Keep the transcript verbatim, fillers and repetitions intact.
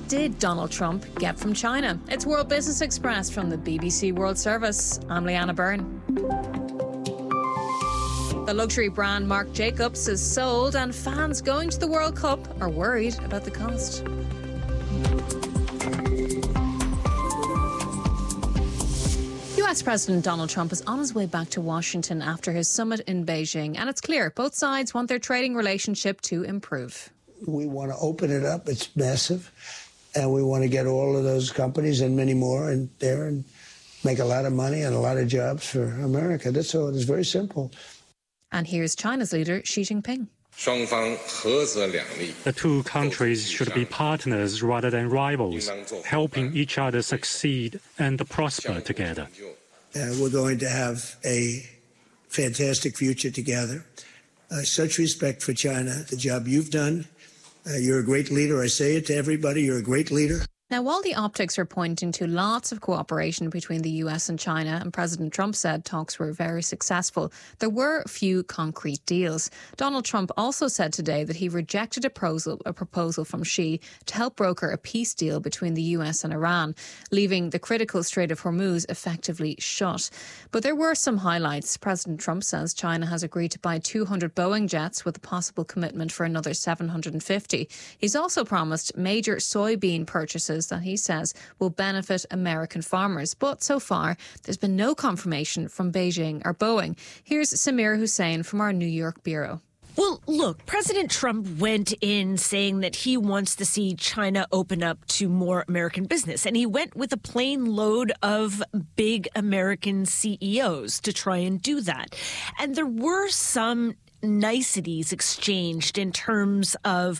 did Donald Trump get from China? It's World Business Express from the B B C World Service. I'm Leanna Byrne. The luxury brand Marc Jacobs is sold, and fans going to the World Cup are worried about the cost. U S President Donald Trump is on his way back to Washington after his summit in Beijing, and it's clear both sides want their trading relationship to improve. We want to open it up. It's massive, and we want to get all of those companies and many more in there and make a lot of money and a lot of jobs for America. That's all. It's very simple. And here's China's leader, Xi Jinping. The two countries should be partners rather than rivals, helping each other succeed and prosper together. Uh, we're going to have a fantastic future together. Uh, such respect for China, the job you've done. Uh, you're a great leader. I say it to everybody. You're a great leader. Now, while the optics are pointing to lots of cooperation between the U S and China, and President Trump said talks were very successful, there were few concrete deals. Donald Trump also said today that he rejected a proposal, a proposal from Xi to help broker a peace deal between the U S and Iran, leaving the critical Strait of Hormuz effectively shut. But there were some highlights. President Trump says China has agreed to buy two hundred Boeing jets with a possible commitment for another seven hundred fifty. He's also promised major soybean purchases that he says will benefit American farmers. But so far, there's been no confirmation from Beijing or Boeing. Here's Samir Hussain from our New York bureau. Well, look, President Trump went in saying that he wants to see China open up to more American business. And he went with a plane load of big American C E Os to try and do that. And there were some niceties exchanged in terms of